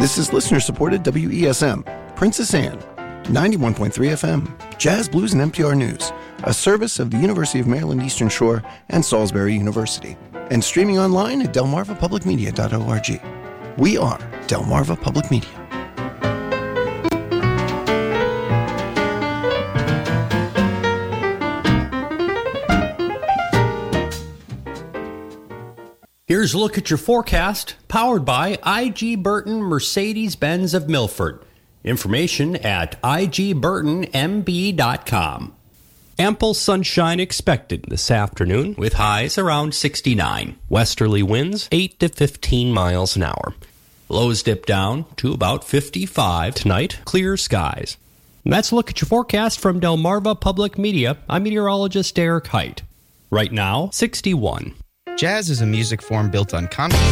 This is listener-supported WESM, Princess Anne, 91.3 FM, Jazz, Blues, and NPR News, a service of the University of Maryland Eastern Shore and Salisbury University, and streaming online at delmarvapublicmedia.org. We are Delmarva Public Media. Here's a look at your forecast, powered by I.G. Burton Mercedes-Benz of Milford. Information at igburtonmb.com. Ample sunshine expected this afternoon, with highs around 69. Westerly winds 8 to 15 miles an hour. Lows dip down to about 55 tonight. Clear skies. And that's a look at your forecast from Delmarva Public Media. I'm meteorologist Derek Height. Right now, 61. Jazz is a music form built on confidence.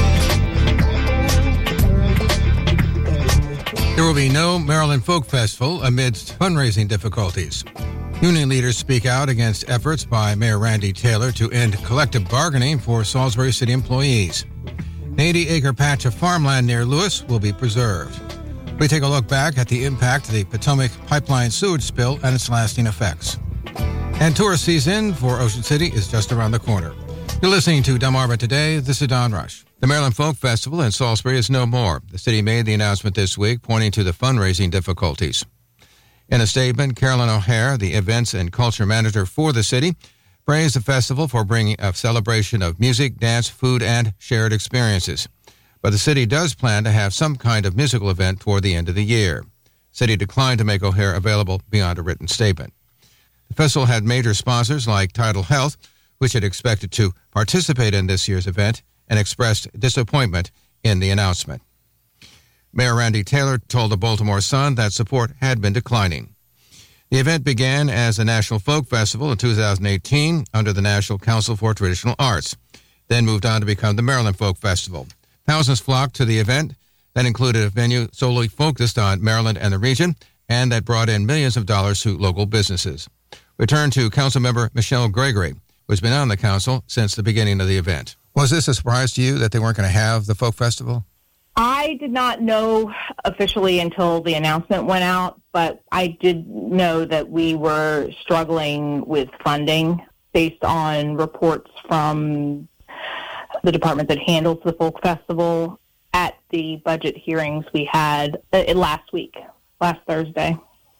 There will be no Maryland Folk Festival amidst fundraising difficulties. Union leaders speak out against efforts by Mayor Randy Taylor to end collective bargaining for Salisbury City employees. An 80-acre patch of farmland near Lewis will be preserved. We take a look back at the impact of the Potomac pipeline sewage spill and its lasting effects. And tourist season for Ocean City is just around the corner. You're listening to Delmarva Today. This is Don Rush. The Maryland Folk Festival in Salisbury is no more. The city made the announcement this week, pointing to the fundraising difficulties. In a statement, Carolyn O'Hare, the events and culture manager for the city, praised the festival for bringing a celebration of music, dance, food, and shared experiences. But the city does plan to have some kind of musical event toward the end of the year. The city declined to make O'Hare available beyond a written statement. The festival had major sponsors like Tidal Health, which had expected to participate in this year's event, and expressed disappointment in the announcement. Mayor Randy Taylor told the Baltimore Sun that support had been declining. The event began as a National Folk Festival in 2018 under the National Council for Traditional Arts, then moved on to become the Maryland Folk Festival. Thousands flocked to the event that included a venue solely focused on Maryland and the region, and that brought in millions of dollars to local businesses. Return to Councilmember Michelle Gregory, who's been on the council since the beginning of the event. Was this a surprise to you that they weren't going to have the folk festival? I did not know officially until the announcement went out, but I did know that we were struggling with funding based on reports from the department that handles the folk festival at the budget hearings we had last Thursday.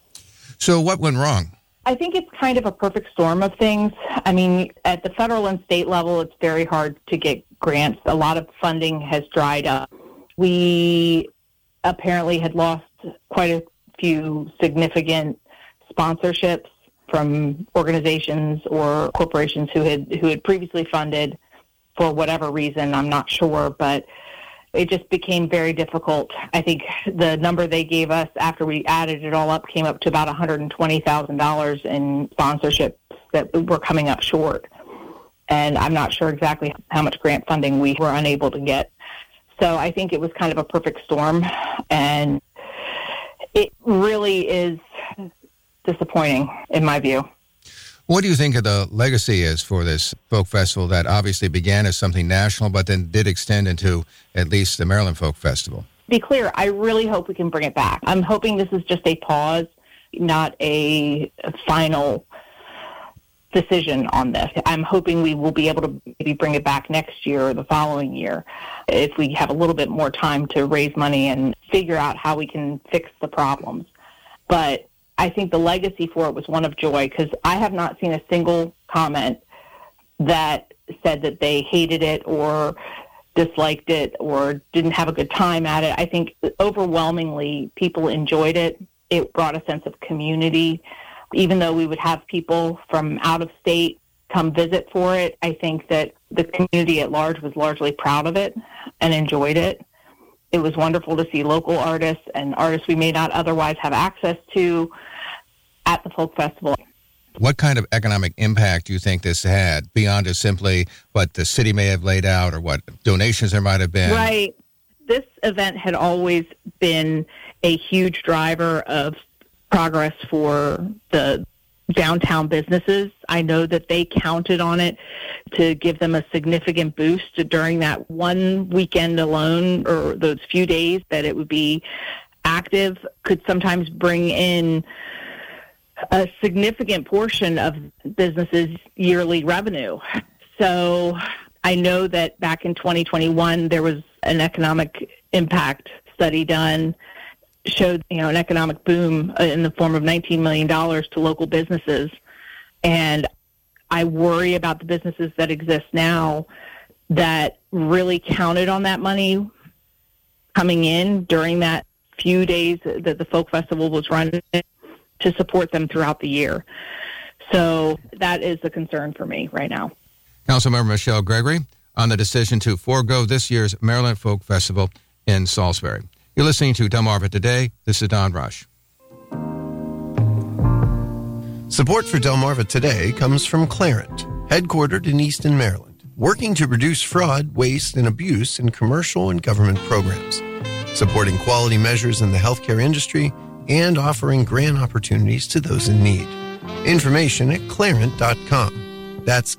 So what went wrong? I think it's kind of a perfect storm of things. I mean, at the federal and state level, it's very hard to get grants. A lot of funding has dried up. We apparently had lost quite a few significant sponsorships from organizations or corporations who had previously funded for whatever reason. I'm not sure, but it just became very difficult. I think the number they gave us after we added it all up came up to about $120,000 in sponsorships that were coming up short. And I'm not sure exactly how much grant funding we were unable to get. So I think it was kind of a perfect storm, and it really is disappointing in my view. What do you think of the legacy is for this folk festival that obviously began as something national but then did extend into at least the Maryland Folk Festival? Be clear, I really hope we can bring it back. I'm hoping this is just a pause, not a final decision on this. I'm hoping we will be able to maybe bring it back next year or the following year if we have a little bit more time to raise money and figure out how we can fix the problems. But I think the legacy for it was one of joy, because I have not seen a single comment that said that they hated it or disliked it or didn't have a good time at it. I think overwhelmingly people enjoyed it. It brought a sense of community. Even though we would have people from out of state come visit for it, I think that the community at large was largely proud of it and enjoyed it. It was wonderful to see local artists and artists we may not otherwise have access to at the folk festival. What kind of economic impact do you think this had beyond just simply what the city may have laid out or what donations there might have been? Right. This event had always been a huge driver of progress for the downtown businesses. I know that they counted on it to give them a significant boost during that one weekend alone, or those few days that it would be active, could sometimes bring in a significant portion of businesses' yearly revenue. So I know that back in 2021, there was an economic impact study done, showed an economic boom in the form of $19 million to local businesses. And I worry about the businesses that exist now that really counted on that money coming in during that few days that the Folk Festival was running to support them throughout the year. So that is a concern for me right now. Councilmember Michelle Gregory on the decision to forego this year's Maryland Folk Festival in Salisbury. You're listening to Delmarva Today. This is Don Rush. Support for Delmarva Today comes from Clarent, headquartered in Easton, Maryland, working to reduce fraud, waste, and abuse in commercial and government programs, supporting quality measures in the healthcare industry, and offering grant opportunities to those in need. Information at clarent.com. That's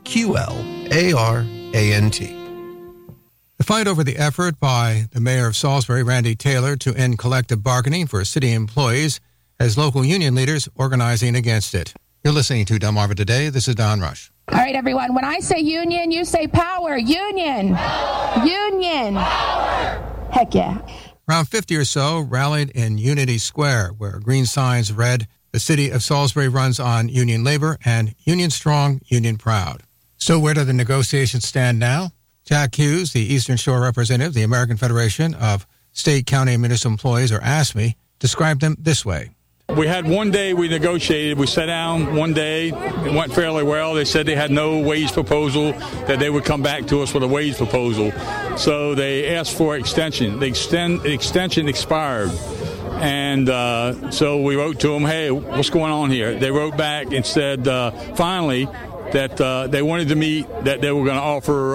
QLARANT. The fight over the effort by the mayor of Salisbury, Randy Taylor, to end collective bargaining for city employees has local union leaders organizing against it. You're listening to Delmarva Today. This is Don Rush. All right, everyone. When I say union, you say power. Union. Power. Union. Power. Heck yeah. Around 50 or so rallied in Unity Square, where green signs read, "The city of Salisbury runs on union labor," and "Union strong, union proud." So where do the negotiations stand now? Jack Hughes, the Eastern Shore representative of the American Federation of State, County, and Municipal Employees, or ASME, described them this way. We had one day we negotiated. We sat down one day. It went fairly well. They said they had no wage proposal, that they would come back to us with a wage proposal. So they asked for extension. The extension expired. And so we wrote to them, hey, what's going on here? They wrote back and said, finally, that they wanted to meet, that they were going to offer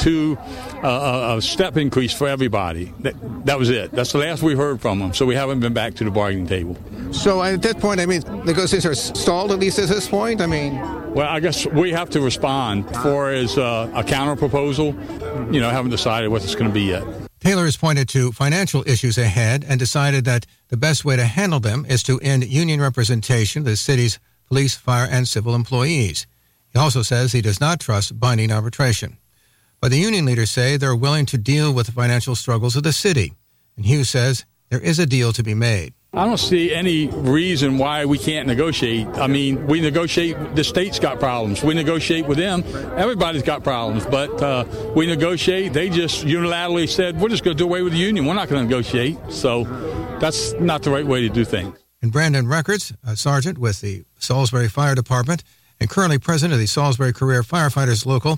a step increase for everybody. That was it. That's the last we heard from them. So we haven't been back to the bargaining table. So at that point, negotiations are stalled, at least at this point? Well, I guess we have to respond for as a counter proposal. Haven't decided what it's going to be yet. Taylor has pointed to financial issues ahead and decided that the best way to handle them is to end union representation of the city's police, fire, and civil employees. He also says he does not trust binding arbitration. But the union leaders say they're willing to deal with the financial struggles of the city. And Hughes says there is a deal to be made. I don't see any reason why we can't negotiate. We negotiate. The state's got problems. We negotiate with them. Everybody's got problems. But we negotiate. They just unilaterally said, we're just going to do away with the union. We're not going to negotiate. So that's not the right way to do things. And Brandon Records, a sergeant with the Salisbury Fire Department, and currently president of the Salisbury Career Firefighters Local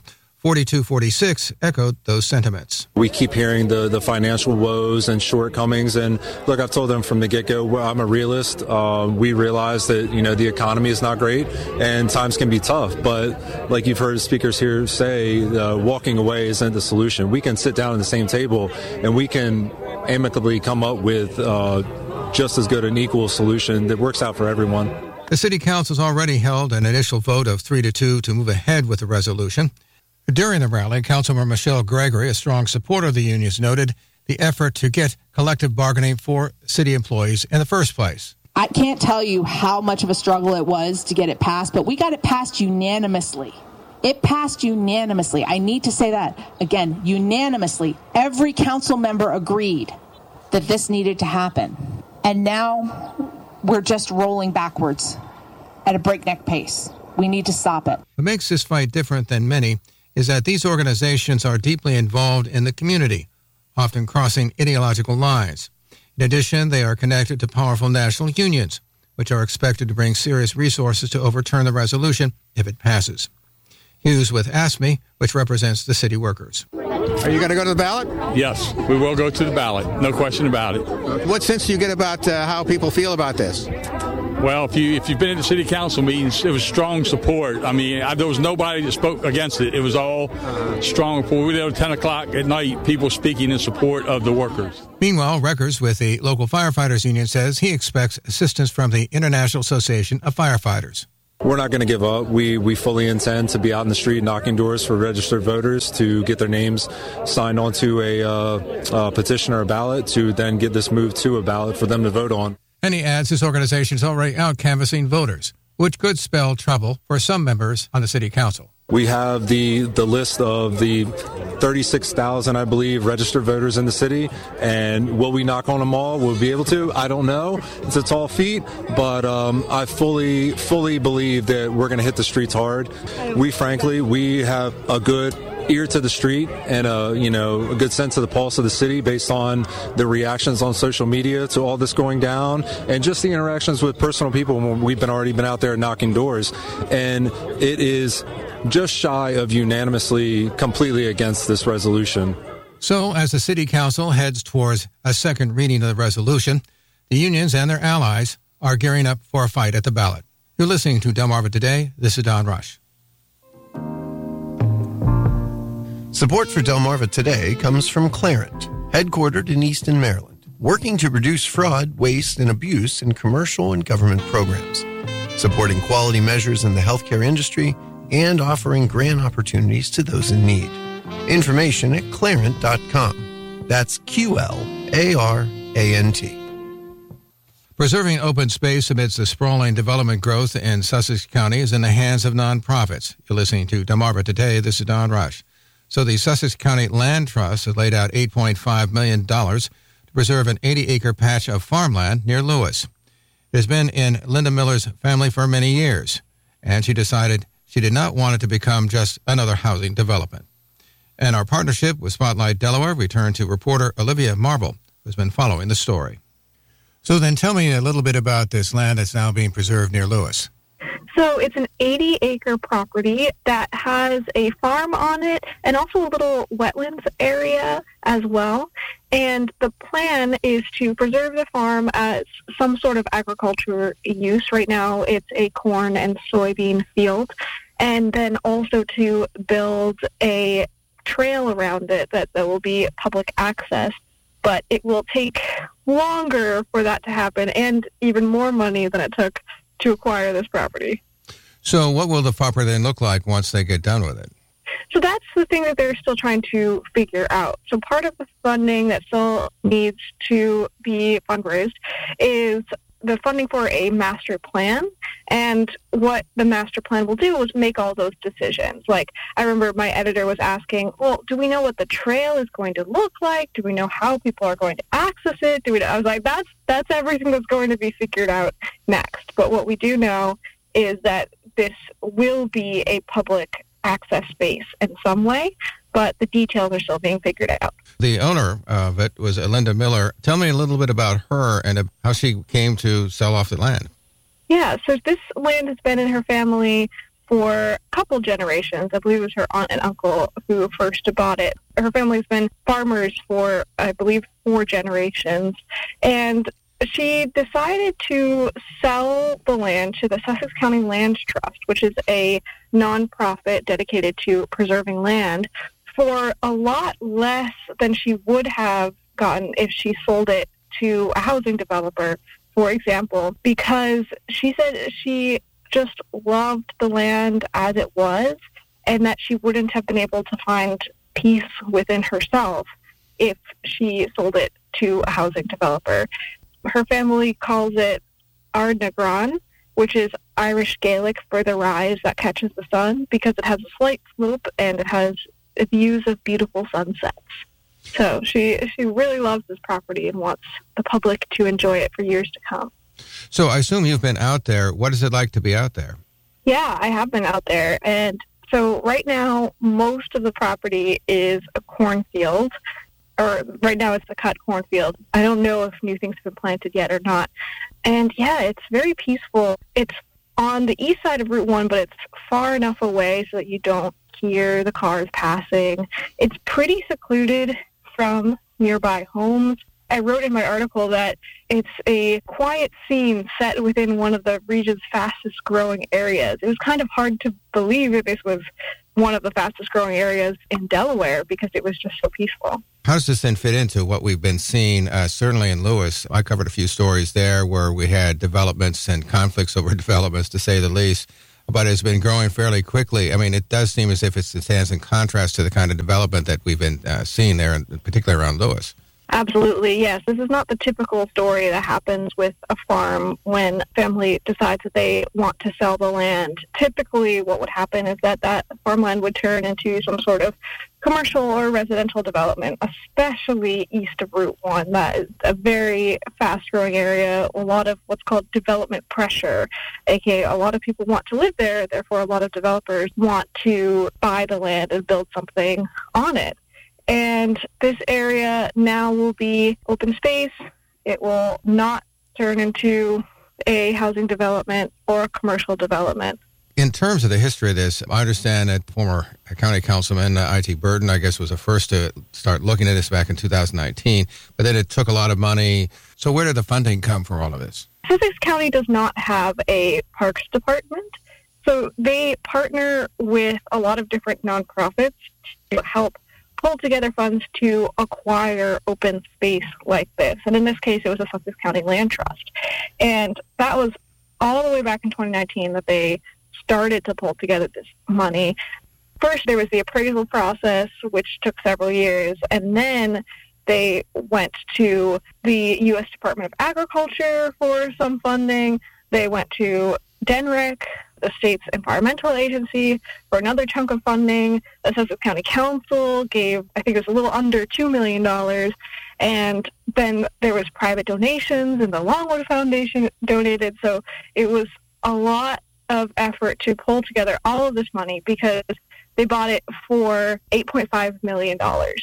4246, echoed those sentiments. We keep hearing the financial woes and shortcomings, and look, I've told them from the get-go, I'm a realist. We realize that, the economy is not great and times can be tough, but like you've heard speakers here say, walking away isn't the solution. We can sit down at the same table and we can amicably come up with just as good an equal solution that works out for everyone. The City Council has already held an initial vote of 3-2 to move ahead with the resolution. During the rally, Councilmember Michelle Gregory, a strong supporter of the unions, noted the effort to get collective bargaining for city employees in the first place. I can't tell you how much of a struggle it was to get it passed, but we got it passed unanimously. It passed unanimously. I need to say that again, unanimously. Every council member agreed that this needed to happen. And now we're just rolling backwards at a breakneck pace. We need to stop it. What makes this fight different than many is that these organizations are deeply involved in the community, often crossing ideological lines. In addition, they are connected to powerful national unions, which are expected to bring serious resources to overturn the resolution if it passes. Hughes with ASME, which represents the city workers. Are you going to go to the ballot? Yes, we will go to the ballot. No question about it. What sense do you get about how people feel about this? Well, if you've been in the city council meetings, it was strong support. There was nobody that spoke against it. It was all strong support. We were there at 10 o'clock at night, people speaking in support of the workers. Meanwhile, Records with the local firefighters union says he expects assistance from the International Association of Firefighters. we're not going to give up. We fully intend to be out in the street knocking doors for registered voters to get their names signed onto a petition or a ballot to then get this moved to a ballot for them to vote on. And he adds his organization is already out canvassing voters, which could spell trouble for some members on the city council. We have the list of the 36,000, I believe, registered voters in the city. And will we knock on them all? Will we be able to? I don't know. It's a tall feat, but I fully believe that we're going to hit the streets hard. We have a good ear to the street and a good sense of the pulse of the city based on the reactions on social media to all this going down and just the interactions with personal people when we've already been out there knocking doors. And it is just shy of unanimously completely against this resolution. So as the city council heads towards a second reading of the resolution, the unions and their allies are gearing up for a fight at the ballot. You're listening to Delmarva Today. This is Don Rush. Support for Delmarva Today comes from Clarent, headquartered in Easton, Maryland, working to reduce fraud, waste, and abuse in commercial and government programs, supporting quality measures in the healthcare industry, and offering grant opportunities to those in need. Information at clarent.com. That's QLARANT. Preserving open space amidst the sprawling development growth in Sussex County is in the hands of nonprofits. You're listening to Delmarva Today. This is Don Rush. So the Sussex County Land Trust has laid out $8.5 million to preserve an 80-acre patch of farmland near Lewis. It has been in Linda Miller's family for many years, and she decided she did not want it to become just another housing development. And our partnership with Spotlight Delaware returned to reporter Olivia Marble, who's been following the story. So then tell me a little bit about this land that's now being preserved near Lewis. So it's an 80-acre property that has a farm on it and also a little wetlands area as well. And the plan is to preserve the farm as some sort of agriculture use. Right now it's a corn and soybean field. And then also to build a trail around it that will be public access. But it will take longer for that to happen and even more money than it took to acquire this property. So what will the property then look like once they get done with it? So that's the thing that they're still trying to figure out. So part of the funding that still needs to be fundraised is the funding for a master plan. And what the master plan will do is make all those decisions. Like, I remember my editor was asking, well, do we know what the trail is going to look like? Do we know how people are going to access it? I was like, that's everything that's going to be figured out next. But what we do know is that this will be a public access space in some way, but the details are still being figured out. The owner of it was Linda Miller. Tell me a little bit about her and how she came to sell off the land. Yeah, so this land has been in her family for a couple generations. I believe it was her aunt and uncle who first bought it. Her family's been farmers for, I believe, 4 generations. And she decided to sell the land to the Sussex County Land Trust, which is a nonprofit dedicated to preserving land, for a lot less than she would have gotten if she sold it to a housing developer, for example, because she said she just loved the land as it was and that she wouldn't have been able to find peace within herself if she sold it to a housing developer. Her family calls it Ardnagran, which is Irish Gaelic for the rise that catches the sun, because it has a slight slope and it has views of beautiful sunsets. So she really loves this property and wants the public to enjoy it for years to come. So I assume you've been out there. What is it like to be out there? Yeah, I have been out there. And so right now, most of the property is a cornfield. Or right now it's a cut cornfield. I don't know if new things have been planted yet or not. And yeah, it's very peaceful. It's on the east side of Route 1, but it's far enough away so that you don't hear the cars passing. It's pretty secluded from nearby homes. I wrote in my article that it's a quiet scene set within one of the region's fastest growing areas. It was kind of hard to believe that this was one of the fastest growing areas in Delaware because it was just so peaceful. How does this then fit into what we've been seeing, certainly in Lewis? I covered a few stories there where we had developments and conflicts over developments, to say the least. but it's been growing fairly quickly. I mean, it does seem as if it stands in contrast to the kind of development that we've been seeing there, particularly around Lewis. Absolutely, yes. This is not the typical story that happens with a farm when a family decides that they want to sell the land. Typically, what would happen is that farmland would turn into some sort of commercial or residential development, especially east of Route 1. That is a very fast-growing area, a lot of what's called development pressure, aka a lot of people want to live there, therefore a lot of developers want to buy the land and build something on it. And this area now will be open space. It will not turn into a housing development or a commercial development. In terms of the history of this, I understand that former county councilman I.T. Burden, I guess, was the first to start looking at this back in 2019, but then it took a lot of money. So where did the funding come for all of this? Sussex County does not have a parks department, so they partner with a lot of different nonprofits to help pull together funds to acquire open space like this. And in this case, it was a Sussex County Land Trust. And that was all the way back in 2019 that they started to pull together this money. First, there was the appraisal process, which took several years, and then they went to the U.S. Department of Agriculture for some funding. They went to DENREC, the state's environmental agency, for another chunk of funding. The Sussex County Council gave, I think it was a little under $2 million. And then there was private donations, and the Longwood Foundation donated. So it was a lot of effort to pull together all of this money because they bought it for $8.5 million.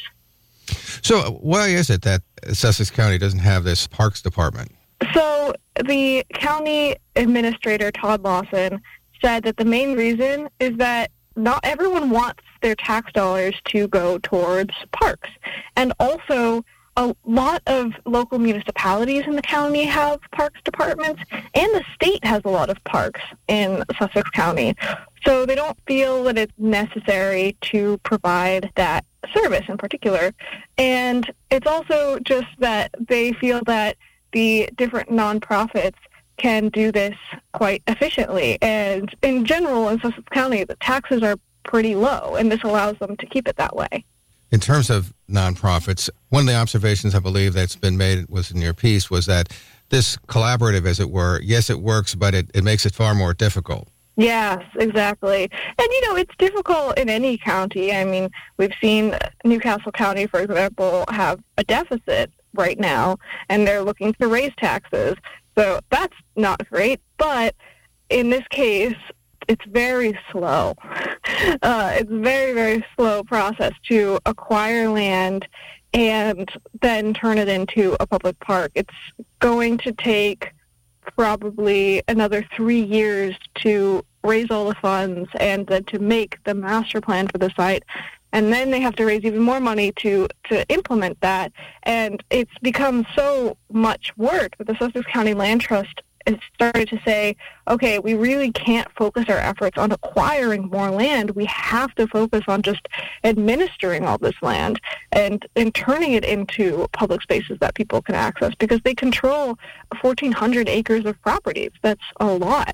So why is it that Sussex County doesn't have this parks department? So the county administrator, Todd Lawson, said that the main reason is that not everyone wants their tax dollars to go towards parks. And also, a lot of local municipalities in the county have parks departments, and the state has a lot of parks in Sussex County. So they don't feel that it's necessary to provide that service in particular. And it's also just that they feel that the different nonprofits can do this quite efficiently. And in general, in Sussex County, the taxes are pretty low, and this allows them to keep it that way. In terms of nonprofits, one of the observations I believe that's been made was in your piece was that this collaborative, as it were, yes, it works, but it makes it far more difficult. Yes, exactly. And, it's difficult in any county. I mean, we've seen Newcastle County, for example, have a deficit right now, and they're looking to raise taxes. So that's not great, but in this case, it's very slow. It's a very, very slow process to acquire land and then turn it into a public park. It's going to take probably another 3 years to raise all the funds and then to make the master plan for the site. And then they have to raise even more money to implement that. And it's become so much work that the Sussex County Land Trust has started to say, okay, we really can't focus our efforts on acquiring more land. We have to focus on just administering all this land and turning it into public spaces that people can access, because they control 1,400 acres of properties. That's a lot.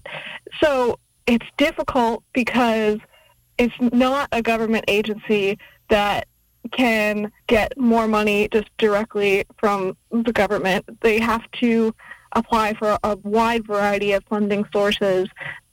So it's difficult because it's not a government agency that can get more money just directly from the government. They have to apply for a wide variety of funding sources.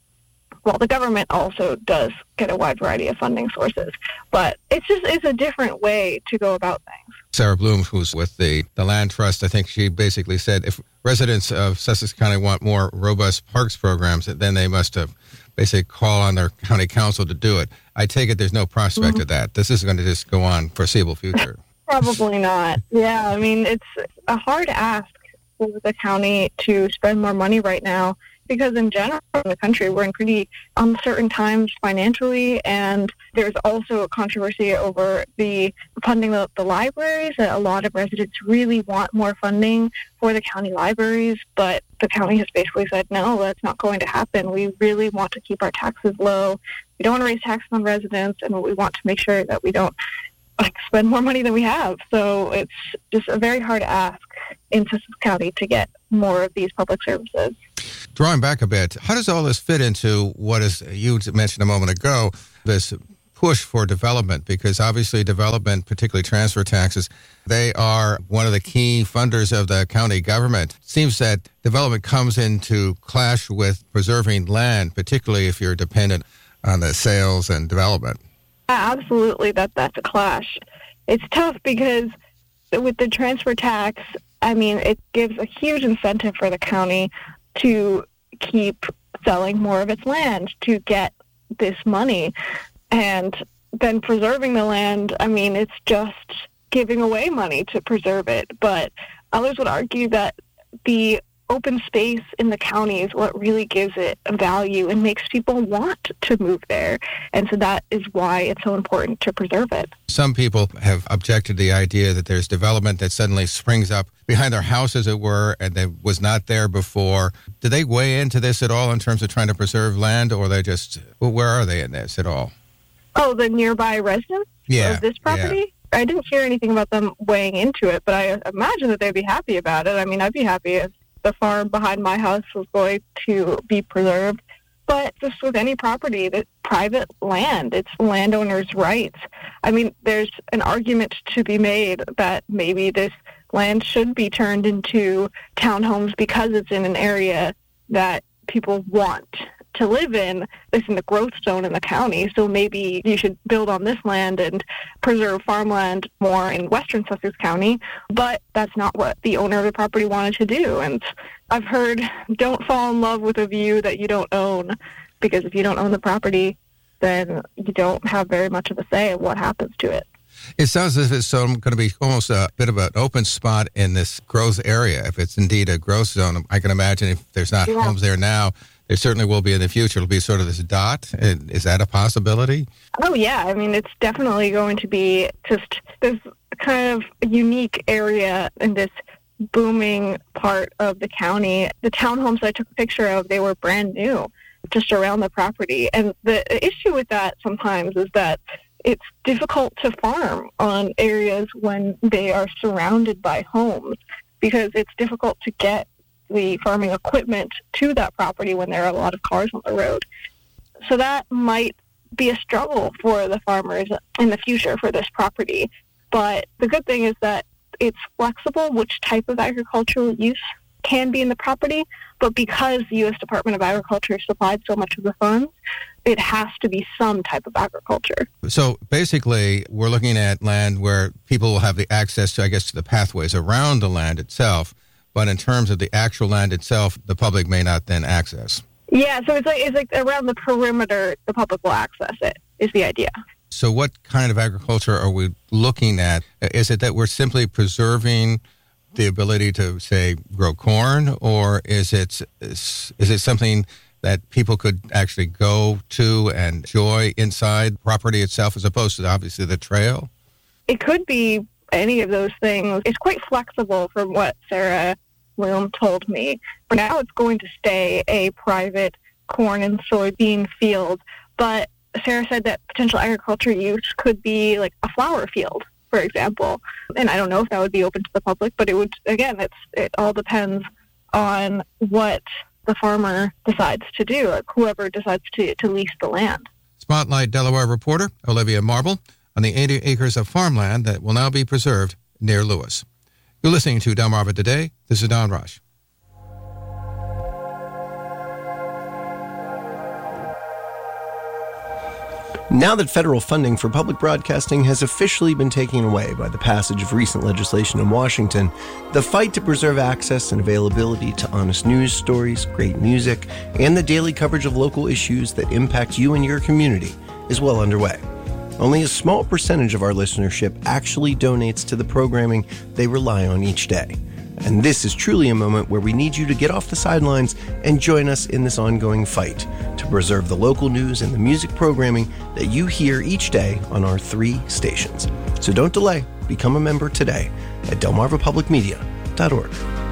Well, the government also does get a wide variety of funding sources, but it's a different way to go about things. Sarah Bloom, who's with the Land Trust, I think she basically said if residents of Sussex County want more robust parks programs, then they must have basically call on their county council to do it. I take it there's no prospect of that. This is going to just go on foreseeable future. Probably not. Yeah, I mean, it's a hard ask for the county to spend more money right now, because in general in the country we're in pretty uncertain times financially, and there's also a controversy over the funding of the libraries. A lot of residents really want more funding for the county libraries, but the county has basically said, no, that's not going to happen. We really want to keep our taxes low. We don't want to raise taxes on residents, and we want to make sure that we don't spend more money than we have. So it's just a very hard ask in Sussex County to get more of these public services. Drawing back a bit, how does all this fit into what is you mentioned a moment ago, this push for development? Because obviously development, particularly transfer taxes, they are one of the key funders of the county government. It seems that development comes into clash with preserving land, particularly if you're dependent on the sales and development. Absolutely, that's a clash. It's tough because with the transfer tax, I mean, it gives a huge incentive for the county to keep selling more of its land to get this money. And then preserving the land, I mean, it's just giving away money to preserve it. But others would argue that the open space in the county is what really gives it a value and makes people want to move there. And so that is why it's so important to preserve it. Some people have objected to the idea that there's development that suddenly springs up behind their house, as it were, and that was not there before. Do they weigh into this at all in terms of trying to preserve land, or they just, well, where are they in this at all? Oh, the nearby residents of this property? Yeah. I didn't hear anything about them weighing into it, but I imagine that they'd be happy about it. I mean, I'd be happy if the farm behind my house was going to be preserved. But just with any property, that's private land, it's landowners' rights. I mean, there's an argument to be made that maybe this land should be turned into townhomes because it's in an area that people want to live in. It's in the growth zone in the county, so maybe you should build on this land and preserve farmland more in western Sussex County, but that's not what the owner of the property wanted to do. And I've heard, don't fall in love with a view that you don't own, because if you don't own the property, then you don't have very much of a say in what happens to it. It sounds as if it's going to be almost a bit of an open spot in this growth area. If it's indeed a growth zone, I can imagine if there's not homes there now, there certainly will be in the future. It'll be sort of this dot. Is that a possibility? Oh, yeah. I mean, it's definitely going to be just this kind of unique area in this booming part of the county. The townhomes I took a picture of, they were brand new, just around the property. And the issue with that sometimes is that it's difficult to farm on areas when they are surrounded by homes, because it's difficult to get the farming equipment to that property when there are a lot of cars on the road. So that might be a struggle for the farmers in the future for this property. But the good thing is that it's flexible which type of agricultural use can be in the property, but because the U.S. Department of Agriculture supplied so much of the funds, it has to be some type of agriculture. So basically, we're looking at land where people will have the access to, I guess, to the pathways around the land itself, but in terms of the actual land itself, the public may not then access. Yeah, so it's like around the perimeter, the public will access it, is the idea. So what kind of agriculture are we looking at? Is it that we're simply preserving the ability to, say, grow corn, or is it something that people could actually go to and enjoy inside property itself, as opposed to obviously the trail? It could be any of those things. It's quite flexible from what Sarah Bloom told me. For now, it's going to stay a private corn and soybean field, but Sarah said that potential agriculture use could be like a flower field, for example. And I don't know if that would be open to the public, but it would, again, it all depends on what the farmer decides to do, like whoever decides to lease the land. Spotlight Delaware reporter Olivia Marble on the 80 acres of farmland that will now be preserved near Lewis. You're listening to Delmarva Today. This is Don Rush. Now that federal funding for public broadcasting has officially been taken away by the passage of recent legislation in Washington, the fight to preserve access and availability to honest news stories, great music, and the daily coverage of local issues that impact you and your community is well underway. Only a small percentage of our listenership actually donates to the programming they rely on each day. And this is truly a moment where we need you to get off the sidelines and join us in this ongoing fight to preserve the local news and the music programming that you hear each day on our 3 stations. So don't delay. Become a member today at delmarvapublicmedia.org.